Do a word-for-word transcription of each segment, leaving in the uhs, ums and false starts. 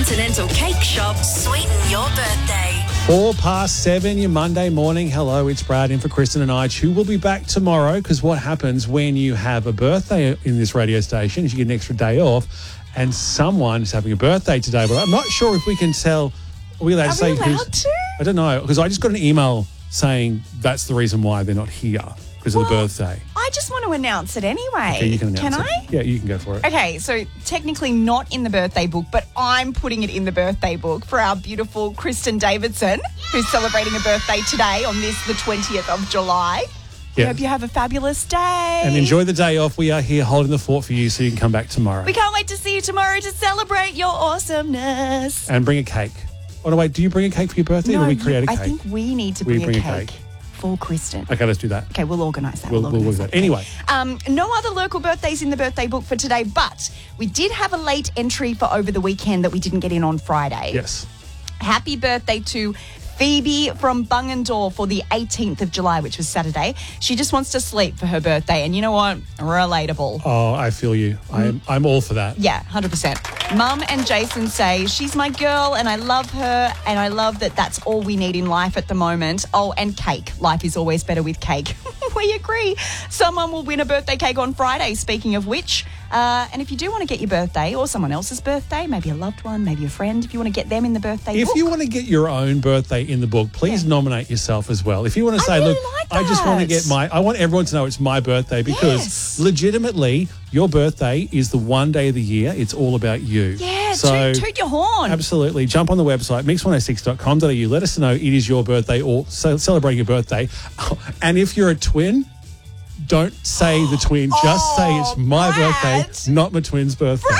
Continental Cake Shop, sweeten your birthday. Four past seven, your Monday morning. Hello, it's Brad in for Kristen and I, who will be back tomorrow, because what happens when you have a birthday in this radio station is you get an extra day off, and someone is having a birthday today. But I'm not sure if we can tell. Are we allowed Are to say we allowed who's? to? I don't know, because I just got an email saying that's the reason why they're not here, because Well, of the birthday. I just want to announce it anyway. Okay, you can announce Can it. I? Yeah, you can go for it. Okay, so technically not in the birthday book, but I'm putting it in the birthday book for our beautiful Kristen Davidson, who's celebrating a birthday today on this, the twentieth of July. Yeah. I hope you have a fabulous day. And enjoy the day off. We are here holding the fort for you so you can come back tomorrow. We can't wait to see you tomorrow to celebrate your awesomeness. And bring a cake. Oh, no, wait, do you bring a cake for your birthday, or do we create a I cake? think we need to We bring, bring a, a cake cake. for Kristen. Okay, let's do that. Okay, we'll organise that. We'll, we'll organise work that. Anyway. Um, no other local birthdays in the birthday book for today, but we did have a late entry for over the weekend that we didn't get in on Friday. Yes. Happy birthday to Phoebe from Bungendore for the eighteenth of July, which was Saturday. She just wants to sleep for her birthday. And you know what? Relatable. Oh, I feel you. I'm I'm all for that. Yeah, one hundred percent. Mum and Jason say, she's my girl and I love her and I love that that's all we need in life at the moment. Oh, and cake. Life is always better with cake. We agree. Someone will win a birthday cake on Friday, speaking of which. Uh, and if you do want to get your birthday or someone else's birthday, maybe a loved one, maybe a friend, if you want to get them in the birthday If book. you want to get your own birthday in the book, please Yeah. nominate yourself as well. If you want to I say, really look, like I just want to that. get my, I want everyone to know it's my birthday, because Yes. legitimately your birthday is the one day of the year. It's all about you. Yeah, So toot, toot your horn. absolutely. Jump on the website, mix one oh six dot com dot a u. Let us know it is your birthday or ce- celebrating your birthday. And if you're a twin, don't say the twin. Just say it's my Brad. birthday, not my twin's birthday.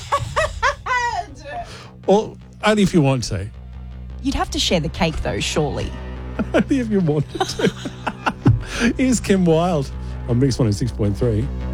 Or only if you want to. You'd have to share the cake though, surely. Only if you wanted to. Here's Kim Wilde on Mix one oh six point three.